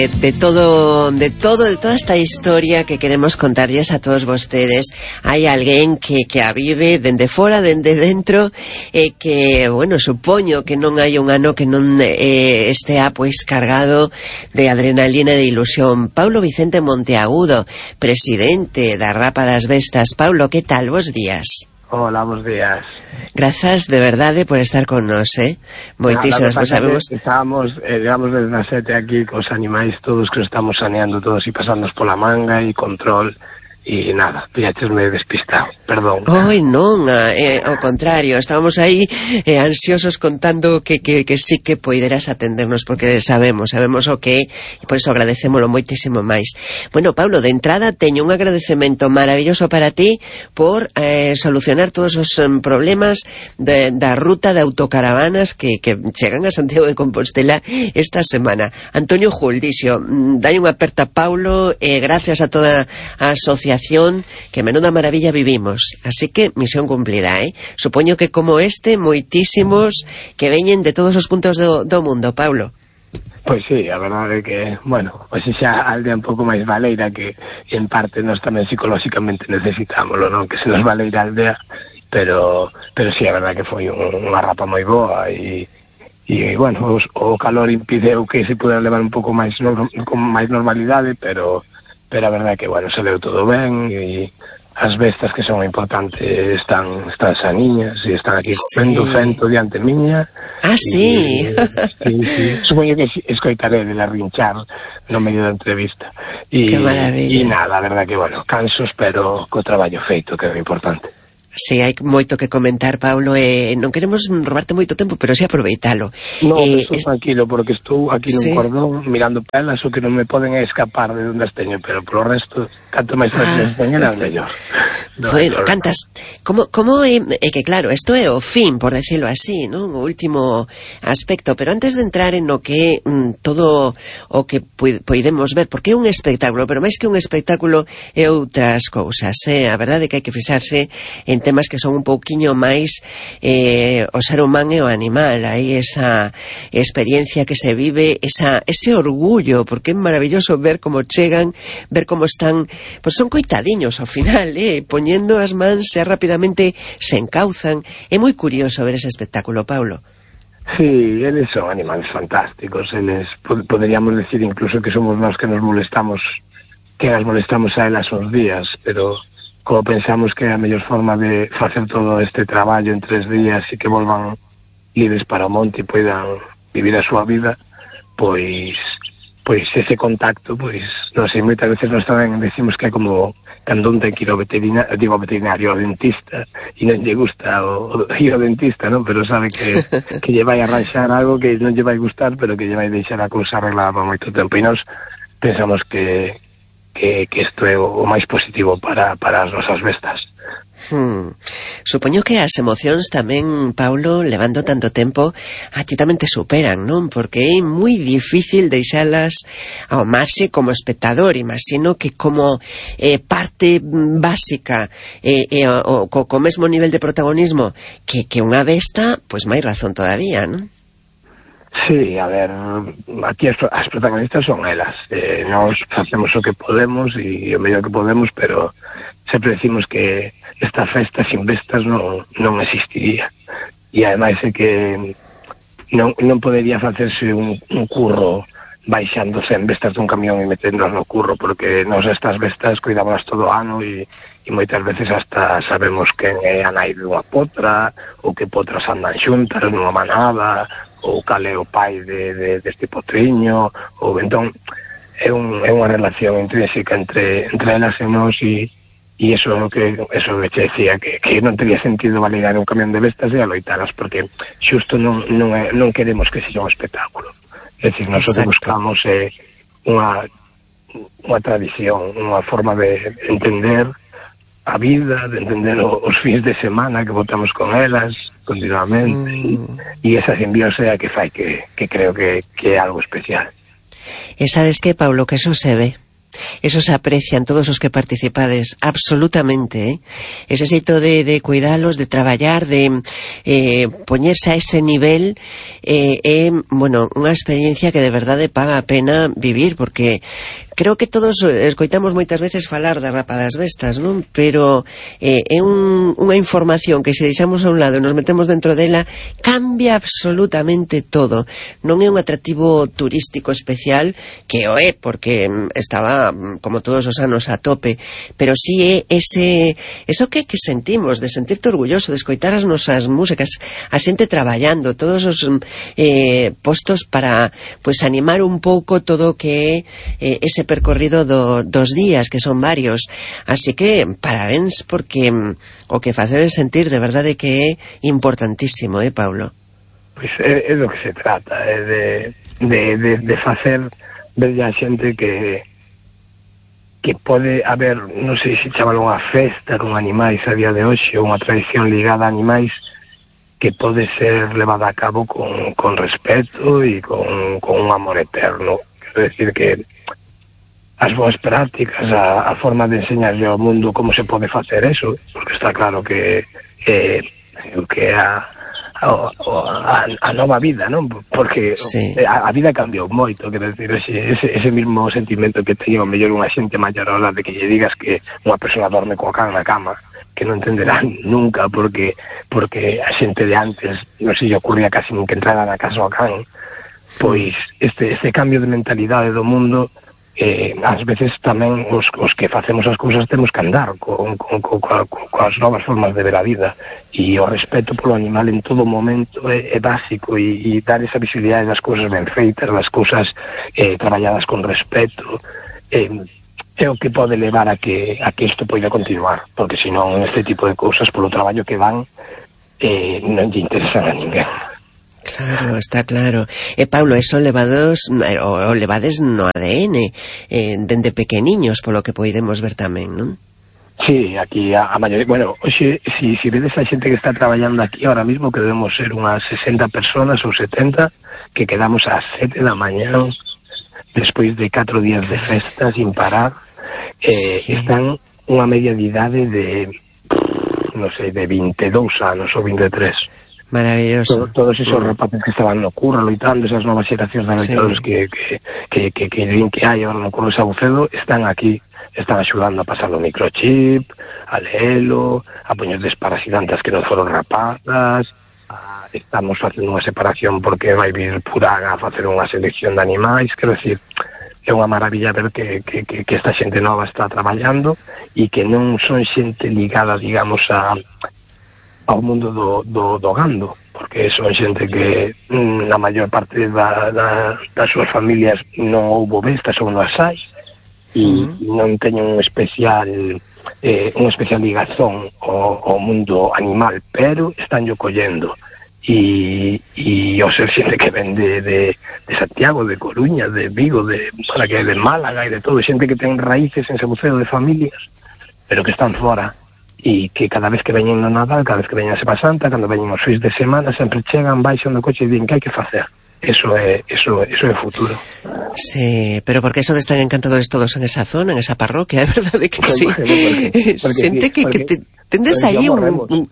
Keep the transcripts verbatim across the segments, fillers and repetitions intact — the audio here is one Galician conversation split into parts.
De todo, de todo, de toda esta historia que queremos contarles a todos vostedes, hai alguén que, que a vive dende fora, dende dentro, e que, bueno, supoño que non hai un ano que non eh, estea pois cargado de adrenalina e de ilusión. Paulo Vicente Monteagudo, presidente da Rapa das Bestas. Paulo, que tal? Bos días. Hola, bons días. Grazas de verdade por estar con nos, eh? Moitísimas, pois sabemos... Estábamos, eh, digamos, desde as sete aquí cos animais todos que os estamos saneando todos e pasándonos pola manga e control e nada, pillaches-me despistado, perdón. Oi, non, eh, ao contrario, estábamos aí eh, ansiosos contando que, que, que sí que poideras atendernos porque sabemos, sabemos o que é e por iso agradecémolo moitísimo máis. Bueno, Paulo, de entrada teño un agradecemento maravilloso para ti por eh, solucionar todos os um, problemas de, da ruta de autocaravanas que, que chegan a Santiago de Compostela esta semana. Antonio Jul, dixo, dai unha aperta a Paulo e eh, gracias a toda a asociación que menuda maravilla vivimos, así que misión cumplida, eh? Supoño que como este, moitísimos que veñen de todos os puntos do, do mundo, Paulo. Pois sí, a verdade é que, bueno, pois xa a aldea un pouco máis baleira que en parte nós tamén psicolóxicamente necesitámoslo, non? Que se nos baleira a aldea, pero pero sí, a verdade que foi un, unha rapa moi boa e e, bueno, os, o calor impideu que se pudera levar un pouco máis no, con máis normalidade, pero pero a verdade é que, bueno, se deu todo ben e as bestas que son importantes están están saniñas e están aquí comendo sí. Fento diante miña. Ah, sí? E, sí, sí. Supoño que escoitaré de la rinchar no medio da entrevista. E, que maravilla. E nada, a verdade que, bueno, cansos, pero co traballo feito, que é importante. Si, sí, hai moito que comentar, Paulo, e non queremos robarte moito tempo, pero si aproveitalo. No, eh, estou es... tranquilo, porque estou aquí nun sí. Cordón mirando pelas, o que non me poden escapar de onde as teño, pero por o resto, canto máis fáciles ah. teñen, as mellor. No, bueno, no, cantas, como, como é, é que claro, isto é o fin, por decirlo así, non? O último aspecto, pero antes de entrar en o que mm, todo o que poidemos ver, porque é un espectáculo, pero máis que un espectáculo é outras cousas, eh? A verdade é que hai que fixarse en temas que son un pouquiño máis eh, o ser humano e o animal. Aí esa experiencia que se vive, esa, ese orgullo, porque é maravilloso ver como chegan, ver como están, pois son coitadiños ao final, eh, poñendo as mans e rapidamente se encauzan. É moi curioso ver ese espectáculo, Paulo. Sí, eles son animales fantásticos, eles poderíamos decir incluso que somos nós que nos molestamos, que as molestamos a elas uns días, pero como pensamos que é a mellor forma de facer todo este traballo en tres días e que volvan libres para o monte e poidan vivir a súa vida, pois pois ese contacto, pois non sei, moitas veces nós tamén decimos que é como cando un ten que ir ao veterinario, digo ao veterinario, ao dentista, e non lle gusta o, o, ir ao dentista, non? Pero sabe que, que lle vai arranxar algo que non lle vai gustar, pero que lle vai deixar a cousa arreglada por moito tempo, e nós pensamos que que, que isto é o, o máis positivo para, para as nosas bestas. Hmm. Supoño que as emocións tamén, Paulo, levando tanto tempo, a ti tamén te superan, non? Porque é moi difícil deixalas ao marxe como espectador. Imagino que como eh, parte básica e eh, eh, o, co, co mesmo nivel de protagonismo que, que unha besta, pois máis razón todavía, non? Sí, a ver, aquí as, as protagonistas son elas, eh, nós facemos o que podemos e o mellor que podemos, pero sempre decimos que esta festa sin bestas non, non existiría, e ademais é que non, non podería facerse un, un curro baixándose en bestas dun camión e meténdolas no curro, porque nós estas bestas cuidámolas todo o ano e, e moitas veces hasta sabemos quen é a nai dunha potra, ou que potras andan xuntas nunha manada, ou cal é o pai de, de, deste potriño, ou entón é, un, é unha relación intrínseca entre, entre elas e nós, e, e eso que eso que che decía, que, que non teria sentido validar un camión de bestas e aloitalas, porque xusto non, non, é, non queremos que sexa un espectáculo. É dicir, nós o que buscamos é unha, unha tradición, unha forma de entender a vida, de entender os fins de semana que votamos con elas continuamente, mm. e esa simbiose é a que fai que, que creo que, que é algo especial. E sabes que, Paulo, que eso se ve. eso se aprecian todos os que participades, absolutamente, eh? Ese xeito de, de cuidalos, de traballar, de eh, poñerse a ese nivel, é, eh, eh, bueno, unha experiencia que de verdade paga a pena vivir, porque creo que todos escoitamos moitas veces falar da Rapa das Bestas, non? Pero eh, é un, unha información que se deixamos a un lado e nos metemos dentro dela, cambia absolutamente todo. Non é un atractivo turístico especial, que o é, porque estaba, como todos os anos, a tope, pero sí é ese, eso que, que sentimos, de sentirte orgulloso, de escoitar as nosas músicas, a xente traballando, todos os eh, postos para, pues, animar un pouco todo o que é eh, ese percorrido do, dos días, que son varios. Así que parabéns, porque o que facedes sentir de verdade que é importantísimo, eh, Paulo? Pois é, é do que se trata, é de, de, de, de facer ver a xente que que pode haber, non sei se chamalo unha festa con animais a día de hoxe, ou unha tradición ligada a animais que pode ser levada a cabo con, con respeto e con, con un amor eterno. Quero decir que as boas prácticas, a, a forma de enseñarlle ao mundo como se pode facer eso, porque está claro que eh, o que é a, a, a, a nova vida, non? Porque sí. a, a vida cambiou moito, quero decir, ese, ese, ese mismo sentimento que teño mellor unha xente maior de que lle digas que unha persona dorme coa can na cama, que non entenderán nunca, porque porque a xente de antes non se lle ocurría casi nin que entrara na casa ao can. Pois este, este cambio de mentalidade do mundo, eh, ás veces tamén os, os que facemos as cousas temos que andar con, con, con, con, con as novas formas de ver a vida, e o respeto polo animal en todo momento é, é básico, e, e dar esa visibilidade das cousas ben feitas, das cousas eh, traballadas con respeto, eh, é o que pode levar a que a que isto poida continuar, porque senón este tipo de cousas polo traballo que van eh, non lle interesan a ninguén. Claro, está claro. E, Paulo, eso levados, o, o levades no A D N, eh, dende pequeniños, polo que poidemos ver tamén, non? Sí, aquí a, a maioría, bueno, oxe, si, si vedes a xente que está traballando aquí ahora mismo, que debemos ser unhas sesenta personas ou setenta, que quedamos ás sete da mañá, despois de catro días de festa sin parar, eh, sí. Están unha media de idade de, non sei, de vinte e dous anos ou vinte e tres. Maravilloso. Todo, todos esos rapaces que estaban no curro loitando, esas novas xeracións de loitadores sí. que, que, que, que, que, que hai ahora no curro de Sabucedo, están aquí, están axudando a pasar o microchip, a leelo, a poñer desparasitantes que non foron rapadas, a, estamos facendo unha separación porque vai vir Puraga a facer unha selección de animais, quero decir, é unha maravilla ver que, que, que, que esta xente nova está traballando e que non son xente ligada, digamos, a ao mundo do, do, do gando, porque son xente que mm, na maior parte da, da, das súas familias non houbo bestas ou non as hai, e uh-huh. non teñen un especial eh, unha especial ligazón ao, ao mundo animal, pero están yo collendo, e, e ao ser xente que ven de, de, de Santiago, de Coruña, de Vigo, de, para que de Málaga e de todo, xente que ten raíces en Sabucedo de familias, pero que están fora, e que cada vez que veñen no Nadal, cada vez que veñen a Semana Santa, cando veñen os fins de semana, sempre chegan, baixan do coche e din que hai que facer. Eso é, eso, eso é o futuro. Sí, pero porque eso de estar encantadores todos en esa zona, en esa parroquia, é verdade que sí. Bueno, porque, porque Xente sí, que, porque, que te, tendes aí un... un...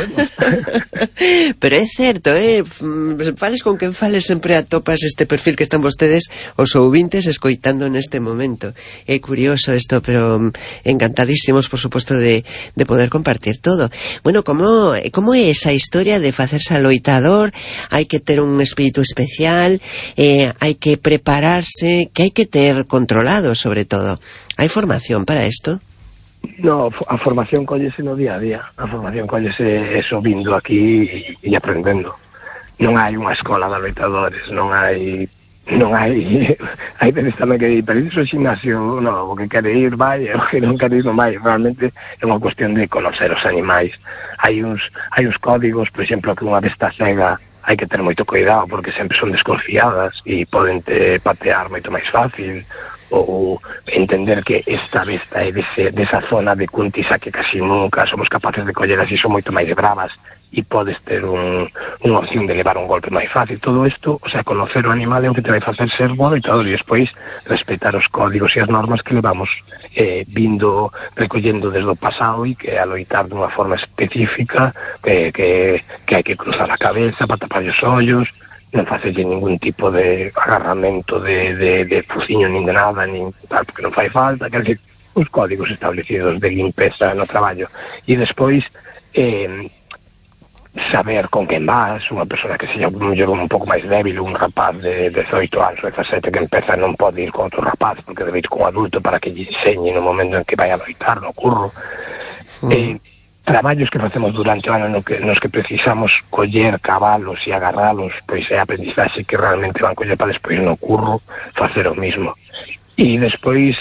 Pero é certo, eh? Fales con quen fales, sempre atopas este perfil que están vostedes os ouvintes escoitando neste momento. É curioso isto, pero encantadísimos, por suposto, de, de poder compartir todo. Bueno, como, como é esa historia de facerse aloitador? Hai que ter un espírito especial, eh, hai que prepararse, que hai que ter controlado, sobre todo. Hai formación para isto? No, a formación collese no día a día. A formación collese eso vindo aquí e, e aprendendo. Non hai unha escola de loitadores, non hai non hai hai veces tamén que di, pero iso é gimnasio, no, o que quere ir vai, o que non quere ir non vai. Realmente é unha cuestión de conocer os animais. Hai uns hai uns códigos, por exemplo, que unha besta cega hai que ter moito cuidado porque sempre son desconfiadas e poden te patear moito máis fácil, ou entender que esta besta é dese, desa zona de Cuntisa que casi nunca somos capaces de colleras e son moito máis bravas e podes ter un, unha opción de levar un golpe máis fácil. Todo isto, o sea, conocer o animal é o que te vai facer ser bo loitador e despois respetar os códigos e as normas que levamos eh, vindo, recollendo desde o pasado e que a loitar dunha forma específica que, que, que hai que cruzar a cabeza para tapar os ollos, non facerlle ningún tipo de agarramento de, de, de fuciño nin de nada, nin tal, porque non fai falta, quer dizer, os códigos establecidos de limpeza no traballo. E despois eh, saber con quen vas, unha persona que seja un, un pouco máis débil, un rapaz de dezoito anos, dezasete que empeza non pode ir con outro rapaz porque debe ir con un adulto para que lle enseñe no momento en que vai a loitar no curro. Mm. eh, traballos que facemos durante o ano no que, nos que precisamos coller cabalos e agarralos, pois é aprendizaxe que realmente van coller para despois no curro facer o mismo. E despois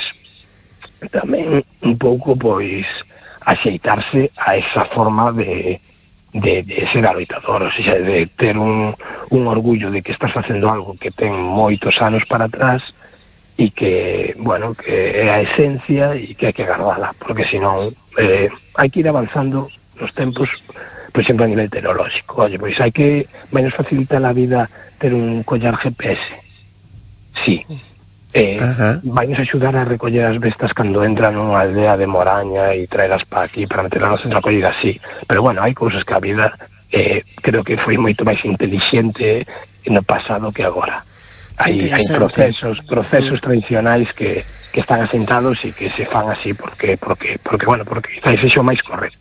tamén un pouco pois axeitarse a esa forma de, de, de ser aloitador, ou seja, de ter un, un orgullo de que estás facendo algo que ten moitos anos para atrás e que, bueno, que é a esencia e que hai que agardala, porque senón eh, hai que ir avanzando nos tempos, por exemplo, a nivel tecnolóxico. Oye, pois hai que menos facilitar a vida ter un collar G P S. Sí. Eh, vai nos axudar a recoller as bestas cando entran nunha aldea de Moraña e traelas para aquí para meterlas no centro de acollida, sí. Pero bueno, hai cousas que a vida eh, creo que foi moito máis inteligente no pasado que agora. Hai, hai procesos procesos tradicionais que, que están asentados e que se fan así porque, porque, porque bueno, porque quizás sexa o máis correcto.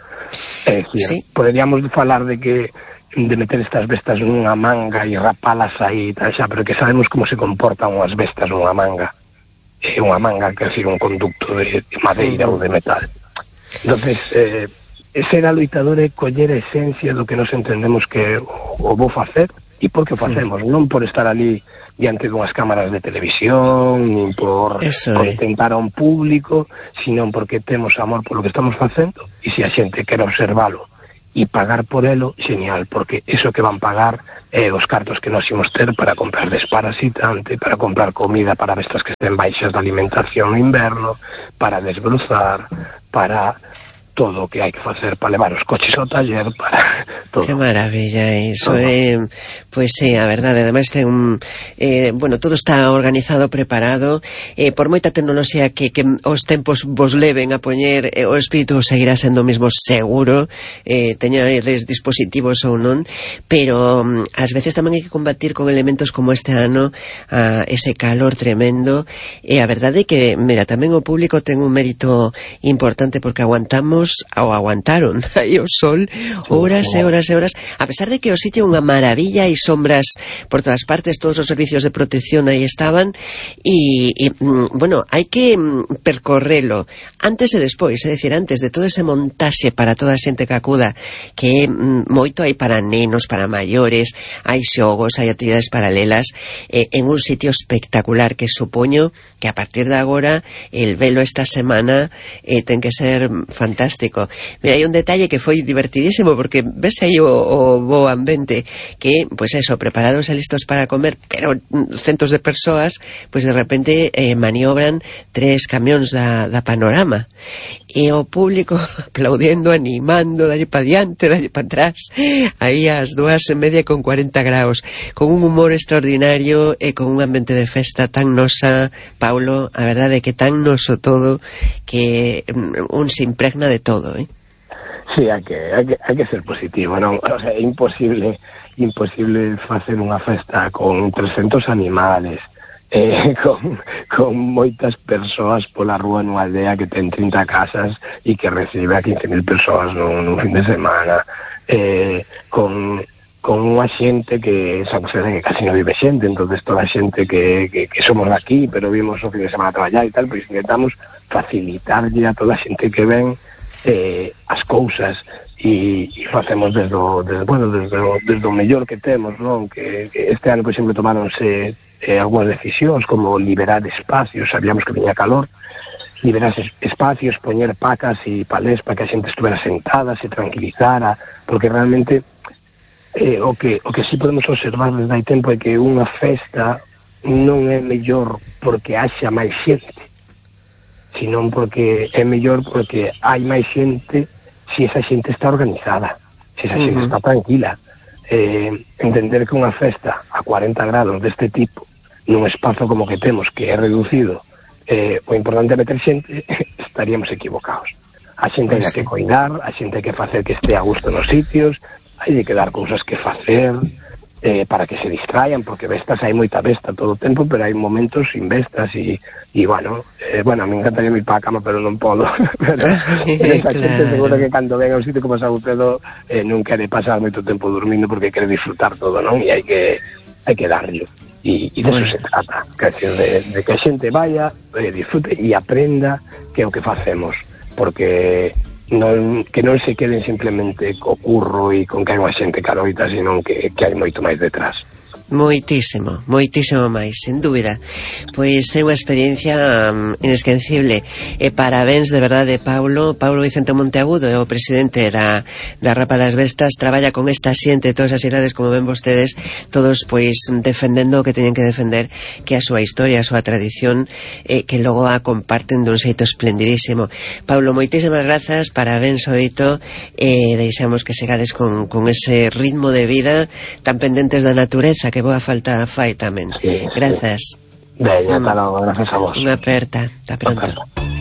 É dicir, sí. Poderíamos falar de que de meter estas bestas nunha manga e rapalas aí, tal, xa, pero que sabemos como se comportan unhas bestas nunha manga. É unha manga, quer dizer, un conducto de, de madeira uh -huh. ou de metal. Entonces, eh, ser a loitador é coller a esencia do que nos entendemos que o, o vou facer. E por que o facemos? Sí. Non por estar ali diante dunhas cámaras de televisión, nin por contentar a un público, sino porque temos amor por lo que estamos facendo, e se a xente quere observalo e pagar por elo, genial, porque eso que van pagar é os cartos que nos imos ter para comprar desparasitante, para comprar comida para bestas que estén baixas de alimentación no inverno, para desbrozar, para todo o que hai que facer para levar os coches ao taller, para todo. Que maravilla iso, é, eh, pois é, a verdade, ademais ten un, eh, bueno, todo está organizado, preparado, eh, por moita tecnoloxía que, que os tempos vos leven a poñer, eh, o espírito seguirá sendo o mesmo seguro, eh, teñades dispositivos ou non, pero um, ás veces tamén hai que combatir con elementos como este ano, a ese calor tremendo, e a verdade é que, mira, tamén o público ten un mérito importante porque aguantamos ou aguantaron aí o sol horas e horas e horas, a pesar de que o sitio é unha maravilla e sombras por todas partes, todos os servicios de protección aí estaban e, e bueno, hai que percorrelo antes e despois, é dicir, antes de todo ese montaxe para toda a xente que acuda, que moito hai para nenos, para maiores, hai xogos, hai actividades paralelas, eh, en un sitio espectacular que supoño que a partir de agora el velo esta semana eh, ten que ser fantástico. Mira, hai un detalle que foi divertidísimo porque ves aí o, o bo ambiente que, pois pues eso, preparados e listos para comer, pero centos de persoas, pois pues de repente eh, maniobran tres camións da, da Panorama e o público aplaudiendo, animando, dalle pa diante, dalle pa atrás, aí ás dúas e media con cuarenta graus, con un humor extraordinario e con un ambiente de festa tan nosa, Paulo, a verdade é que tan noso todo que un se impregna de todo, eh? Sí, hai que, hai que, hai que ser positivo, non? O sea, é imposible imposible facer unha festa con trescentos animales, eh, con, con moitas persoas pola rúa nunha aldea que ten trinta casas e que recibe a quince mil persoas nun, nun fin de semana, eh, con con unha xente que sabe que casi non vive xente, entonces toda a xente que, que, que somos daqui, pero vimos o fin de semana a traballar e tal, pois intentamos facilitarlle a toda a xente que ven eh, as cousas e, e facemos desde o, desde, bueno, desde o, desde o mellor que temos, non? Que, que este ano, por exemplo, tomáronse eh, algunhas decisións como liberar espacios, sabíamos que viña calor, liberar espacios, poñer pacas e palés para que a xente estuvera sentada, se tranquilizara, porque realmente eh, o que o que sí podemos observar desde hai tempo é que unha festa non é mellor porque haxa máis xente, senón porque é mellor porque hai máis xente se esa xente está organizada, se esa xente uh-huh. está tranquila. Eh, entender que unha festa a cuarenta grados deste tipo nun espazo como que temos, que é reducido, eh, o importante é meter xente, estaríamos equivocados. A xente hai que cuidar, a xente hai que facer que este a gusto nos sitios, hai que dar cousas que facer, eh, para que se distraian, porque bestas hai moita besta todo o tempo, pero hai momentos sin bestas e, e bueno, eh, bueno, a mí encantaría ir para a cama, pero non podo. pero, pero esa claro. xente seguro que cando ven a un sitio como Sabucedo eh, non quere pasar moito tempo dormindo porque quere disfrutar todo, non? E hai que hai que darlo. E, e de eso se trata, que, de, de que a xente vaya, eh, disfrute e aprenda que é o que facemos, porque non, que non se queden simplemente co curro e con que hai unha xente caroita, senón que, que hai moito máis detrás. Moitísimo, moitísimo máis, sen dúbida. Pois é unha experiencia um, inesquecible. E parabéns de verdade, Paulo. Paulo Vicente Monteagudo é o presidente da, da Rapa das Bestas, traballa con esta xente, todas as idades, como ven vostedes, todos pois defendendo o que teñen que defender, que a súa historia, a súa tradición, eh, que logo a comparten dun xeito esplendidísimo. Paulo, moitísimas grazas, parabéns o dito, e eh, deixamos que segades con, con ese ritmo de vida tan pendentes da natureza, que boa falta fai tamén. Sí, grazas. Sí. Veña, ata logo, grazas a vos. Unha aperta, ata pronto.